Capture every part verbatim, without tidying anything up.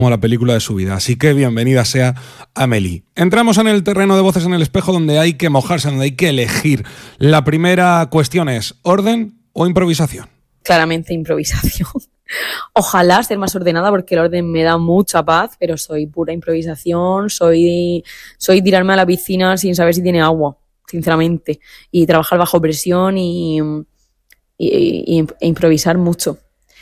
como la película de su vida. Así que bienvenida sea Amélie. Entramos en el terreno de voces en el espejo, donde hay que mojarse, donde hay que elegir. La primera cuestión es: ¿orden o improvisación? Claramente improvisación. Ojalá ser más ordenada, porque el orden me da mucha paz, pero soy pura improvisación, soy, soy tirarme a la piscina sin saber si tiene agua, sinceramente, y trabajar bajo presión y, y, y, e improvisar mucho.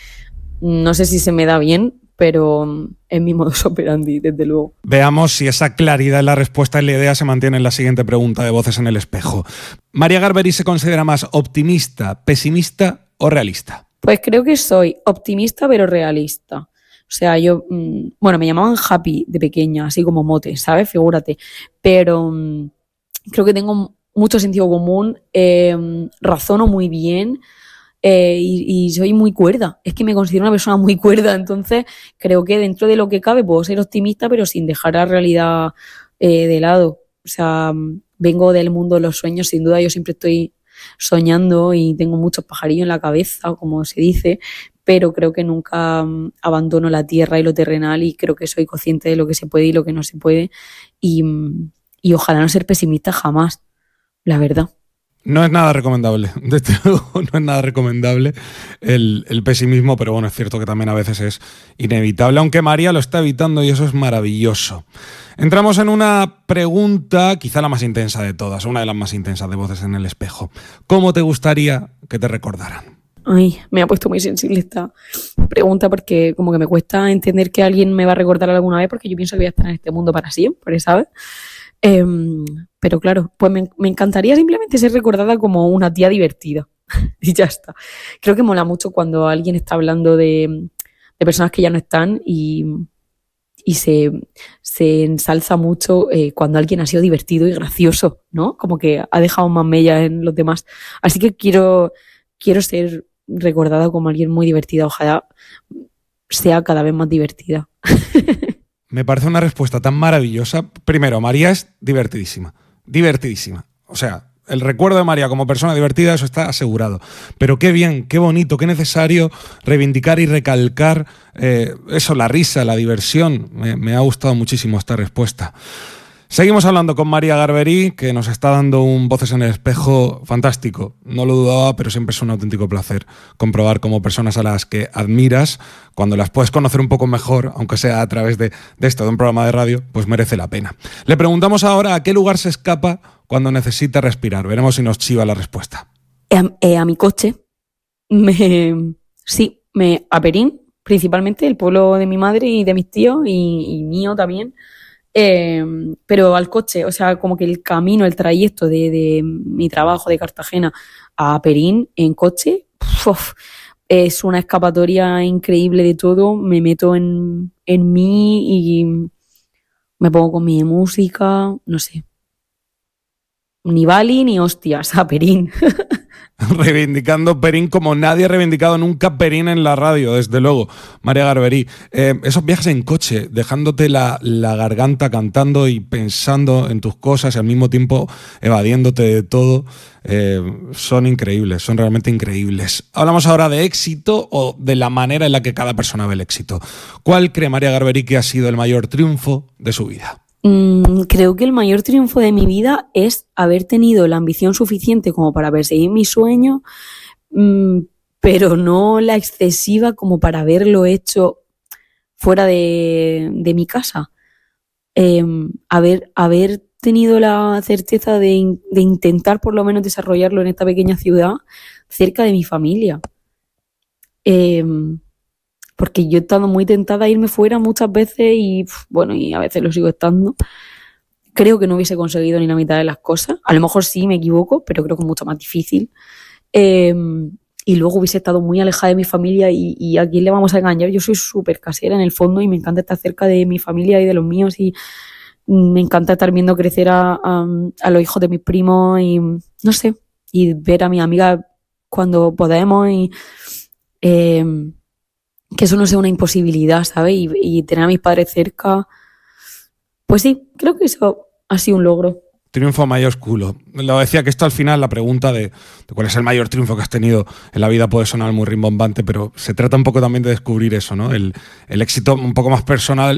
No sé si se me da bien, pero es mi modus operandi, desde luego. Veamos si esa claridad en la respuesta y la idea se mantiene en la siguiente pregunta de Voces en el Espejo. ¿María Garberí se considera más optimista, pesimista o realista? Pues creo que soy optimista pero realista. O sea, yo, mmm, bueno, me llamaban Happy de pequeña, así como mote, ¿sabes? Figúrate. Pero mmm, creo que tengo mucho sentido común, eh, razono muy bien eh, y, y soy muy cuerda. Es que me considero una persona muy cuerda, entonces creo que dentro de lo que cabe puedo ser optimista, pero sin dejar la realidad eh, de lado. O sea, vengo del mundo de los sueños, sin duda. Yo siempre estoy soñando y tengo muchos pajarillos en la cabeza, como se dice, pero creo que nunca um, abandono la tierra y lo terrenal, y creo que soy consciente de lo que se puede y lo que no se puede, y, y ojalá no ser pesimista jamás, la verdad. No es nada recomendable, desde luego no es nada recomendable el, el pesimismo, pero bueno, es cierto que también a veces es inevitable, aunque María lo está evitando y eso es maravilloso. Entramos en una pregunta, quizá la más intensa de todas, una de las más intensas de Voces en el Espejo. ¿Cómo te gustaría que te recordaran? Ay, me ha puesto muy sensible esta pregunta, porque como que me cuesta entender que alguien me va a recordar alguna vez, porque yo pienso que voy a estar en este mundo para siempre, ¿sabes? Eh, pero claro, pues me, me encantaría simplemente ser recordada como una tía divertida y ya está. Creo que mola mucho cuando alguien está hablando de, de personas que ya no están y, y se, se ensalza mucho eh, cuando alguien ha sido divertido y gracioso, ¿no? Como que ha dejado más mella en los demás. Así que quiero, quiero ser recordada como alguien muy divertida. Ojalá sea cada vez más divertida. Me parece una respuesta tan maravillosa. Primero, María es divertidísima, divertidísima. O sea, el recuerdo de María como persona divertida, eso está asegurado. Pero qué bien, qué bonito, qué necesario reivindicar y recalcar eh, eso, la risa, la diversión. Me, me ha gustado muchísimo esta respuesta. Seguimos hablando con María Garberí, que nos está dando un Voces en el Espejo fantástico. No lo dudaba, pero siempre es un auténtico placer comprobar cómo personas a las que admiras, cuando las puedes conocer un poco mejor, aunque sea a través de, de esto, de un programa de radio, pues merece la pena. Le preguntamos ahora a qué lugar se escapa cuando necesita respirar. Veremos si nos chiva la respuesta. Eh, eh, a mi coche. Me, sí, me, a Perín, principalmente, el pueblo de mi madre y de mis tíos, y, y mío también. Eh, pero al coche, o sea, como que el camino, el trayecto de, de mi trabajo de Cartagena a Perín en coche, uf, es una escapatoria increíble de todo. Me meto en, en mí y me pongo con mi música, no sé. Ni Bali ni hostias, a Perín. Reivindicando Perín como nadie ha reivindicado nunca Perín en la radio, desde luego. María Garberí, eh, esos viajes en coche, dejándote la, la garganta cantando y pensando en tus cosas y al mismo tiempo evadiéndote de todo, eh, son increíbles, son realmente increíbles. Hablamos ahora de éxito o de la manera en la que cada persona ve el éxito. ¿Cuál cree María Garberí que ha sido el mayor triunfo de su vida? Mm, creo que el mayor triunfo de mi vida es haber tenido la ambición suficiente como para perseguir mi sueño, mm, pero no la excesiva como para haberlo hecho fuera de, de mi casa. Eh, haber, haber tenido la certeza de, de intentar por lo menos desarrollarlo en esta pequeña ciudad, cerca de mi familia. Eh, porque yo he estado muy tentada a irme fuera muchas veces y, bueno, y a veces lo sigo estando. Creo que no hubiese conseguido ni la mitad de las cosas. A lo mejor sí me equivoco, pero creo que es mucho más difícil. Eh, y luego hubiese estado muy alejada de mi familia y, y ¿a quién le vamos a engañar? Yo soy súper casera en el fondo y me encanta estar cerca de mi familia y de los míos, y me encanta estar viendo crecer a, a, a los hijos de mis primos y, no sé, y ver a mis amigas cuando podemos y... Eh, que eso no sea una imposibilidad, ¿sabes? Y, y tener a mis padres cerca. Pues sí, creo que eso ha sido un logro. Triunfo mayúsculo. Lo decía que esto al final, la pregunta de, de cuál es el mayor triunfo que has tenido en la vida puede sonar muy rimbombante, pero se trata un poco también de descubrir eso, ¿no? El, el éxito un poco más personal